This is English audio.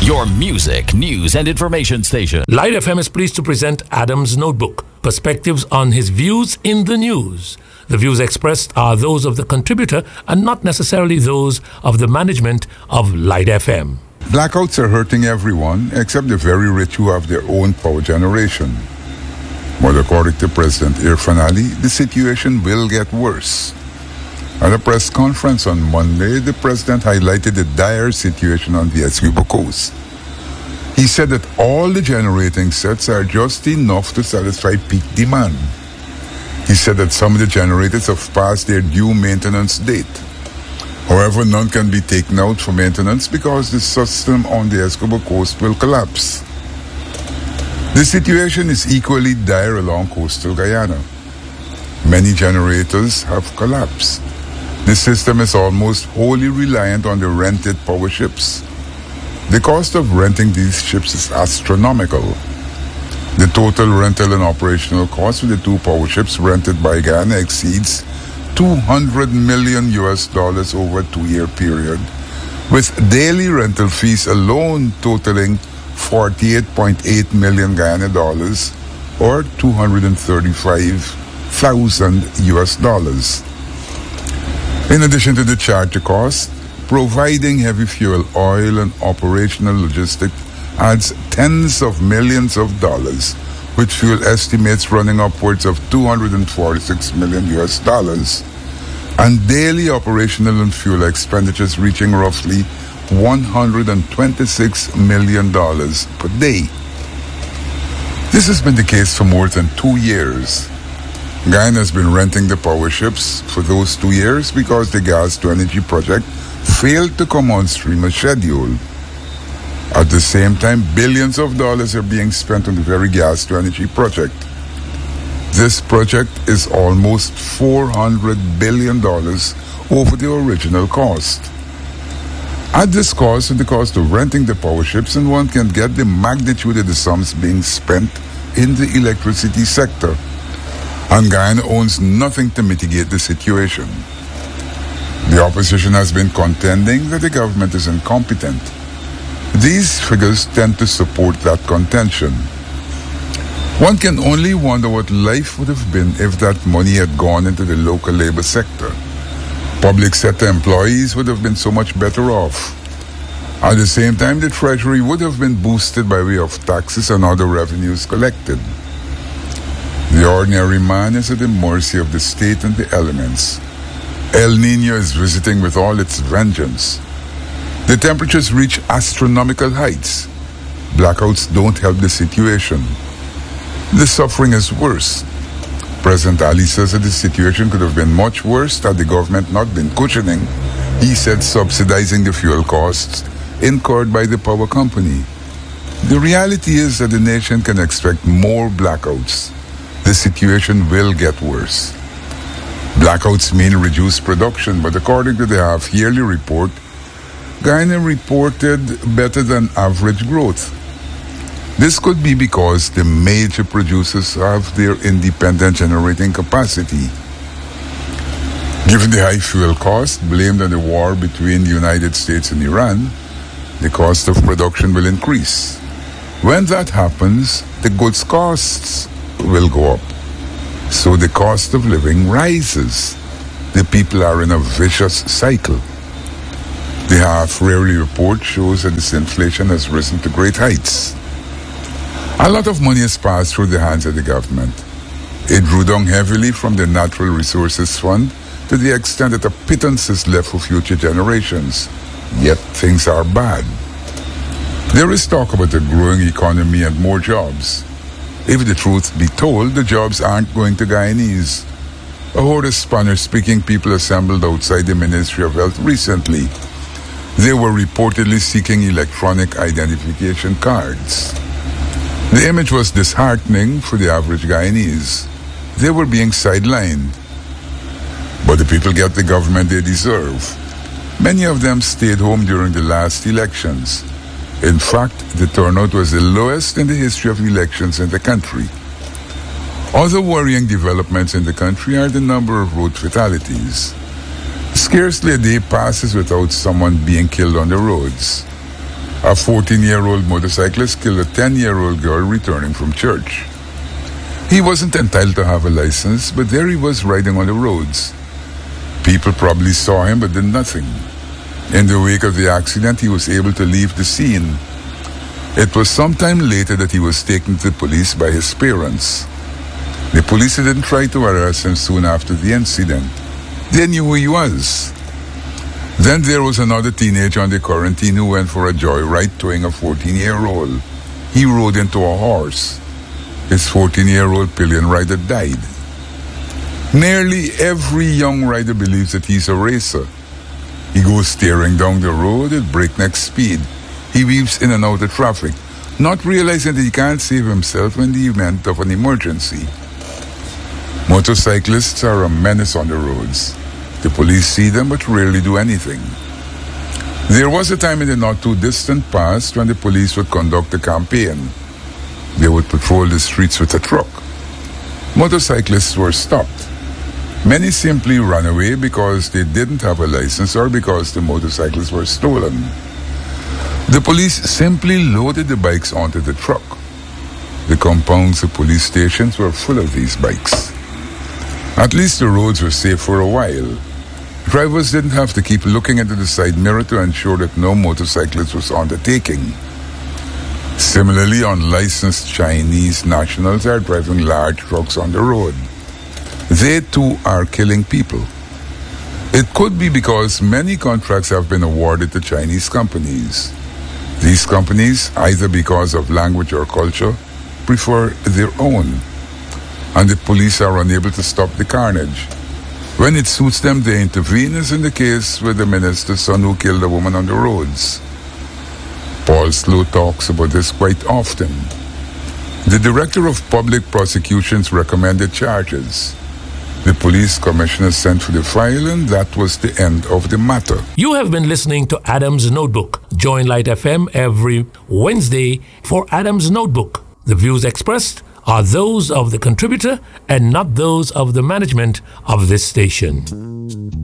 Your music, news, and information station. Light FM is pleased to present Adam's Notebook, perspectives on his views in the news. The views expressed are those of the contributor and not necessarily those of the management of Light FM. Blackouts are hurting everyone except the very rich who have their own power generation. But according to President Irfaan Ali, the situation will get worse. At a press conference on Monday, the president highlighted the dire situation on the Essequibo coast. He said that all the generating sets are just enough to satisfy peak demand. He said that some of the generators have passed their due maintenance date. However, none can be taken out for maintenance because the system on the Essequibo coast will collapse. The situation is equally dire along coastal Guyana. Many generators have collapsed. The system is almost wholly reliant on the rented power ships. The cost of renting these ships is astronomical. The total rental and operational cost for the two power ships rented by Guyana exceeds $200 million over a 2-year period, with daily rental fees alone totaling 48.8 million Guyana dollars or $235,000. In addition to the charter cost, providing heavy fuel oil and operational logistics adds tens of millions of dollars, with fuel estimates running upwards of $246 million, and daily operational and fuel expenditures reaching roughly $126 million per day. This has been the case for more than 2 years. Guyana has been renting the power ships for those 2 years because the gas-to-energy project failed to come on stream as scheduled. At the same time, billions of dollars are being spent on the very gas-to-energy project. This project is almost $400 billion over the original cost. Add this cost to the cost of renting the power ships and one can get the magnitude of the sums being spent in the electricity sector. And Guyana owns nothing to mitigate the situation. The opposition has been contending that the government is incompetent. These figures tend to support that contention. One can only wonder what life would have been if that money had gone into the local labor sector. Public sector employees would have been so much better off. At the same time, the treasury would have been boosted by way of taxes and other revenues collected. The ordinary man is at the mercy of the state and the elements. El Niño is visiting with all its vengeance. The temperatures reach astronomical heights. Blackouts don't help the situation. The suffering is worse. President Ali says that the situation could have been much worse had the government not been cushioning, he said, subsidizing the fuel costs incurred by the power company. The reality is that the nation can expect more blackouts. The situation will get worse. Blackouts mean reduced production, but according to the half-yearly report, Guyana reported better than average growth. This could be because the major producers have their independent generating capacity. Given the high fuel cost blamed on the war between the United States and Iran, the cost of production will increase. When that happens, the goods costs will go up. So the cost of living rises. The people are in a vicious cycle. The half-yearly report shows that this inflation has risen to great heights. A lot of money has passed through the hands of the government. It drew down heavily from the Natural Resources Fund to the extent that a pittance is left for future generations. Yet things are bad. There is talk about a growing economy and more jobs. If the truth be told, the jobs aren't going to Guyanese. A horde of Spanish-speaking people assembled outside the Ministry of Health recently. They were reportedly seeking electronic identification cards. The image was disheartening for the average Guyanese. They were being sidelined. But the people get the government they deserve. Many of them stayed home during the last elections. In fact, the turnout was the lowest in the history of elections in the country. Other worrying developments in the country are the number of road fatalities. Scarcely a day passes without someone being killed on the roads. A 14-year-old motorcyclist killed a 10-year-old girl returning from church. He wasn't entitled to have a license, but there he was riding on the roads. People probably saw him but did nothing. In the wake of the accident, he was able to leave the scene. It was sometime later that he was taken to the police by his parents. The police didn't try to arrest him soon after the incident. They knew who he was. Then there was another teenager on the quarantine who went for a joyride towing a 14-year-old. He rode into a horse. His 14-year-old pillion rider died. Nearly every young rider believes that he's a racer. He goes steering down the road at breakneck speed. He weaves in and out of traffic, not realizing that he can't save himself in the event of an emergency. Motorcyclists are a menace on the roads. The police see them but rarely do anything. There was a time in the not-too-distant past when the police would conduct a campaign. They would patrol the streets with a truck. Motorcyclists were stopped. Many simply ran away because they didn't have a license or because the motorcycles were stolen. The police simply loaded the bikes onto the truck. The compounds of police stations were full of these bikes. At least the roads were safe for a while. Drivers didn't have to keep looking into the side mirror to ensure that no motorcyclist was undertaking. Similarly, unlicensed Chinese nationals are driving large trucks on the road. They too are killing people. It could be because many contracts have been awarded to Chinese companies. These companies, either because of language or culture, prefer their own. And the police are unable to stop the carnage. When it suits them, they intervene, as in the case with the minister's son who killed a woman on the roads. Paul Slow talks about this quite often. The Director of Public Prosecutions recommended charges. The police commissioner sent for the file, and that was the end of the matter. You have been listening to Adam's Notebook. Join Light FM every Wednesday for Adam's Notebook. The views expressed are those of the contributor and not those of the management of this station.